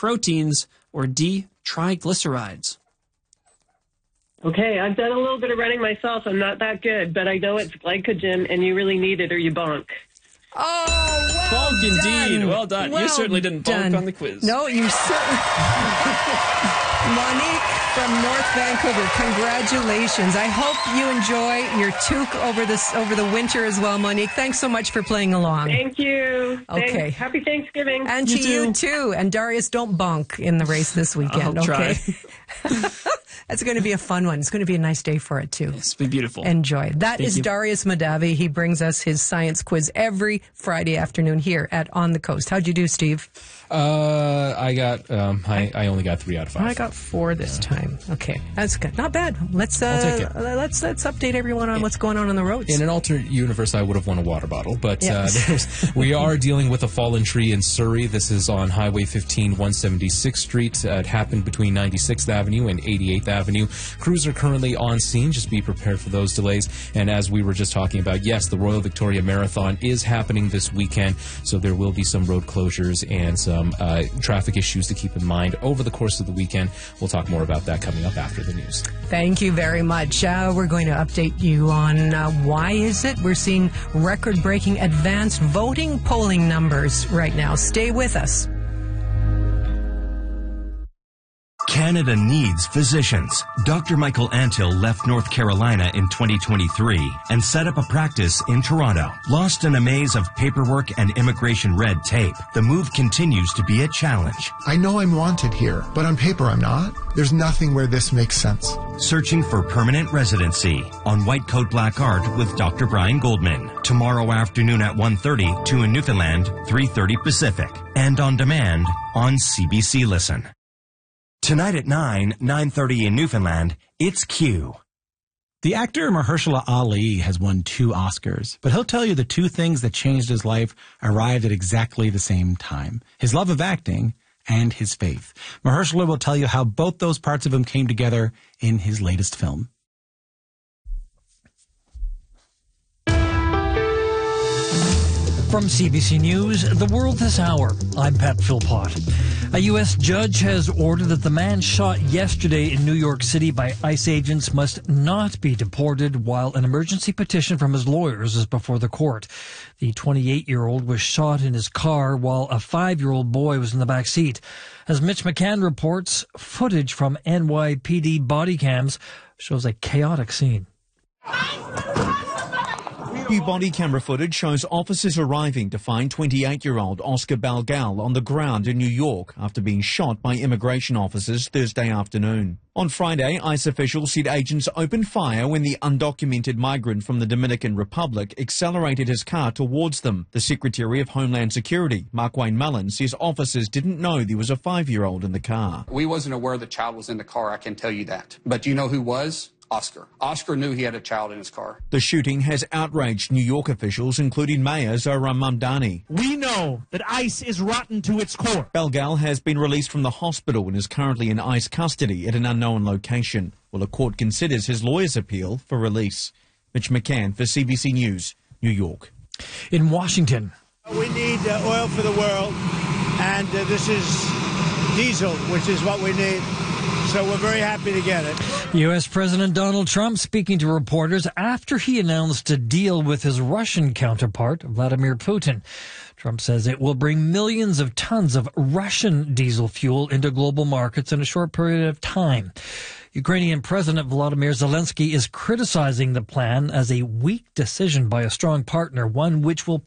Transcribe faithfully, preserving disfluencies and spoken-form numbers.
proteins, or D, triglycerides? Okay, I've done a little bit of running myself. I'm not that good, but I know it's glycogen, and you really need it or you bonk. Oh, well bonk done. indeed. Well done. Well you certainly didn't done. bonk on the quiz. No, you certainly... Monique from North Vancouver, congratulations. I hope you enjoy your toque over this over the winter as well, Monique. Thanks so much for playing along. Thank you. Okay. Thanks. Happy Thanksgiving. And you to too. you too. And Darius, don't bonk in the race this weekend, I'll okay? try. That's going to be a fun one. It's going to be a nice day for it too. It's been beautiful. Enjoy. That Thank is you. Darius Madavi. He brings us his science quiz every Friday afternoon here at On the Coast. How'd you do, Steve? Uh, I got, um, I, I only got three out of five. I got four this time. Okay, that's good. Not bad. Let's uh, I'll take it. let's let's update everyone on what's going on on the roads. In an alternate universe, I would have won a water bottle, but Yeah. uh, there's, we are dealing with a fallen tree in Surrey. This is on Highway fifteen, one seventy-sixth Street. Uh, it happened between ninety-sixth Avenue and eighty-eighth Avenue. Crews are currently on scene. Just be prepared for those delays. And as we were just talking about, yes, the Royal Victoria Marathon is happening this weekend, so there will be some road closures and some uh, traffic issues to keep in mind over the course of the weekend. We'll talk more about that coming up after the news. Thank you very much. Uh, we're going to update you on uh, why is it we're seeing record-breaking advanced voting polling numbers right now. Stay with us. Canada needs physicians. Doctor Michael Antill left North Carolina in twenty twenty-three and set up a practice in Toronto. Lost in a maze of paperwork and immigration red tape, the move continues to be a challenge. I know I'm wanted here, but on paper I'm not. There's nothing where this makes sense. Searching for permanent residency on White Coat Black Art with Doctor Brian Goldman. Tomorrow afternoon at one thirty, two in Newfoundland, three thirty Pacific. And on demand on C B C Listen. Tonight at nine, nine thirty in Newfoundland, it's Q. The actor Mahershala Ali has won two Oscars, but he'll tell you the two things that changed his life arrived at exactly the same time. His love of acting and his faith. Mahershala will tell you how both those parts of him came together in his latest film. From C B C News, The World This Hour, I'm Pat Philpott. A U S judge has ordered that the man shot yesterday in New York City by ICE agents must not be deported while an emergency petition from his lawyers is before the court. The twenty-eight-year-old was shot in his car while a five-year-old boy was in the back seat. As Mitch McCann reports, footage from N Y P D body cams shows a chaotic scene. New body camera footage shows officers arriving to find twenty-eight-year-old Oscar Balgal on the ground in New York after being shot by immigration officers Thursday afternoon. On Friday, ICE officials said agents opened fire when the undocumented migrant from the Dominican Republic accelerated his car towards them. The Secretary of Homeland Security, Markwayne Mullin, says officers didn't know there was a five-year-old in the car. We wasn't aware the child was in the car, I can tell you that. But you know who was? Oscar. Oscar knew he had a child in his car. The shooting has outraged New York officials, including Mayor Zohran Mamdani. We know that ICE is rotten to its core. Balgal has been released from the hospital and is currently in ICE custody at an unknown location, while a court considers his lawyer's appeal for release. Mitch McCann for C B C News, New York. In Washington. We need uh, oil for the world, and uh, this is diesel, which is what we need. So we're very happy to get it. U S. President Donald Trump speaking to reporters after he announced a deal with his Russian counterpart, Vladimir Putin. Trump says it will bring millions of tons of Russian diesel fuel into global markets in a short period of time. Ukrainian President Volodymyr Zelensky is criticizing the plan as a weak decision by a strong partner, one which will